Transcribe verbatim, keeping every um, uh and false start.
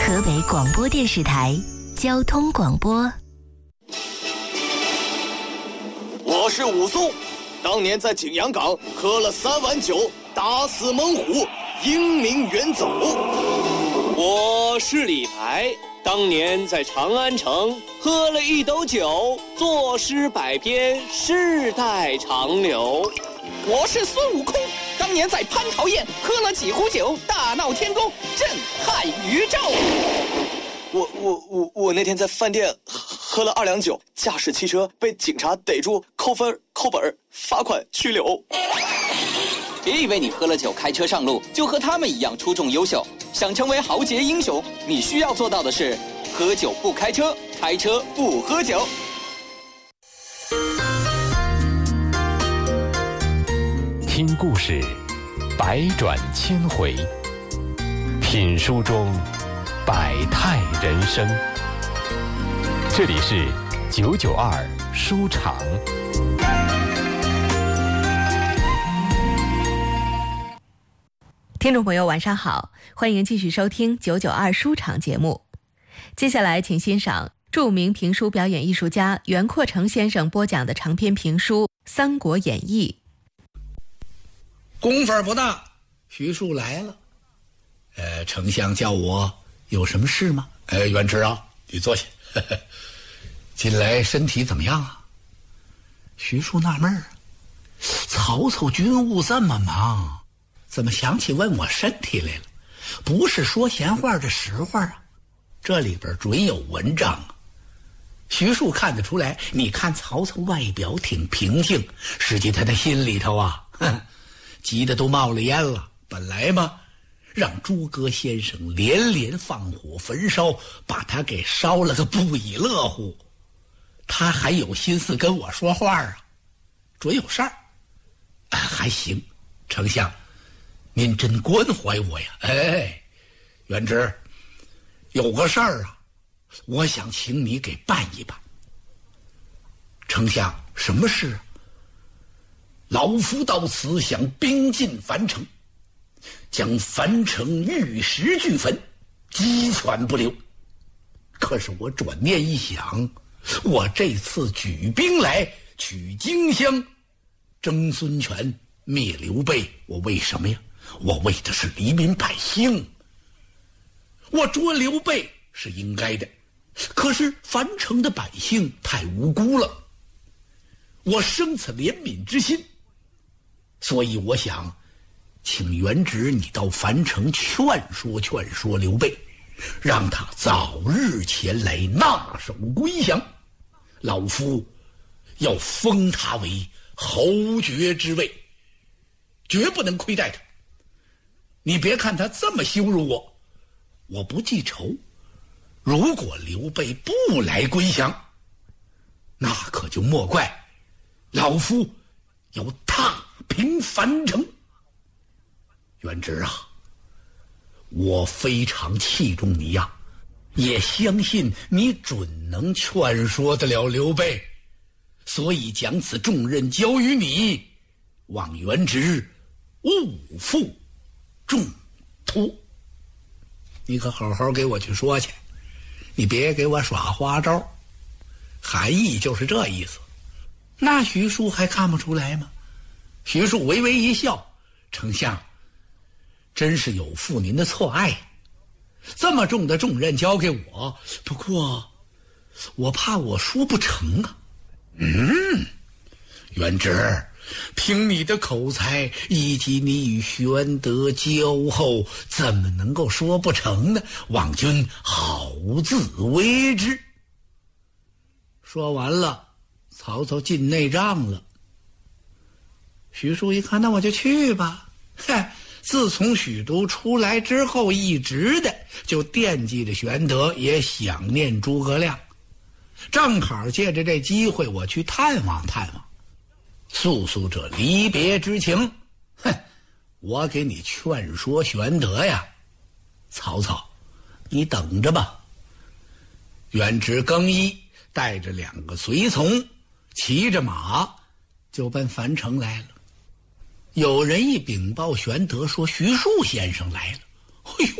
河北广播电视台交通广播。 我是武松，当年在景阳冈喝了三碗酒，打死猛虎，英名远走。 我是李白，当年在长安城喝了一斗酒，作诗百篇，世代长流。 我是孙悟空，当年在蟠桃宴喝了几壶酒，大闹天宫，震撼宇宙。 我我我我那天在饭店喝了二两酒，驾驶汽车被警察逮住，扣分、扣本、罚款、拘留。 别以为你喝了酒开车上路就和他们一样出众优秀，想成为豪杰英雄，你需要做到的是喝酒不开车，开车不喝酒。 听故事，百转千回；品书中，百态人生。这里是九九二书场。 听众朋友晚上好，欢迎继续收听九九二书场节目。接下来请欣赏著名评书表演艺术家袁阔成先生播讲的长篇评书《三国演义》。 功夫不大，徐庶来了。呃，丞相叫我有什么事吗？呃，元直啊，你坐下。呵呵，近来身体怎么样啊？徐庶纳闷儿，曹操军务这么忙，怎么想起问我身体来了？不是说闲话的实话啊，这里边准有文章啊。徐庶看得出来，你看曹操外表挺平静，实际他的心里头啊，哼，急得都冒了烟了。本来嘛，让诸葛先生连连放火焚烧，把他给烧了个不亦乐乎。他还有心思跟我说话啊，准有事儿。啊，还行，丞相，您真关怀我呀。哎，元直，有个事儿啊，我想请你给办一办。丞相，什么事啊？老夫到此想兵进樊城，将樊城玉石俱焚，鸡犬不留。可是我转念一想，我这次举兵来取荆襄，征孙权，灭刘备，我为什么呀？我为的是黎民百姓。我捉刘备是应该的，可是樊城的百姓太无辜了，我生此怜悯之心，所以我想请元直你到樊城劝说劝说刘备，让他早日前来纳首归降，老夫要封他为侯爵之位，绝不能亏待他。你别看他这么羞辱我，我不记仇，如果刘备不来归降，那可就莫怪老夫要踏平樊城。元直啊，我非常器重你呀，也相信你准能劝说得了刘备，所以将此重任交于你，望元直勿负重托。你可好好给我去说去，你别给我耍花招。含义就是这意思。那徐庶还看不出来吗？徐庶微微一笑，丞相，真是有负您的错爱，这么重的重任交给我，不过我怕我说不成啊。嗯，元直，凭你的口才以及你与玄德交厚，怎么能够说不成呢？望君好自为之。说完了，曹操进内帐了。徐庶一看，那我就去吧。嗨，自从许都出来之后，一直的就惦记着玄德，也想念诸葛亮。正好借着这机会，我去探望探望，诉诉这离别之情。哼，我给你劝说玄德呀，曹操，你等着吧。元直更衣，带着两个随从，骑着马就奔樊城来了。有人一禀报玄德说徐庶先生来了。哎呦，